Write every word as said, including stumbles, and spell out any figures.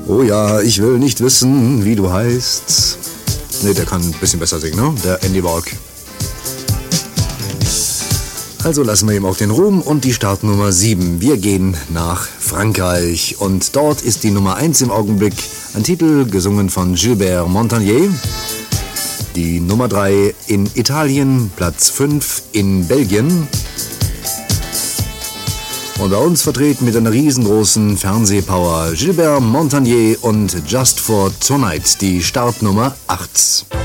Oh ja, ich will nicht wissen, wie du heißt. Ne, der kann ein bisschen besser singen, ne? Der Andy Borg. Also lassen wir ihm auch den Ruhm und die Startnummer sieben. Wir gehen nach Frankreich und dort ist die Nummer eins im Augenblick ein Titel gesungen von Gilbert Montagnier. Die Nummer drei in Italien, Platz fünf in Belgien. Und bei uns vertreten mit einer riesengroßen Fernsehpower Gilbert Montagnier und Just for Tonight, die Startnummer acht.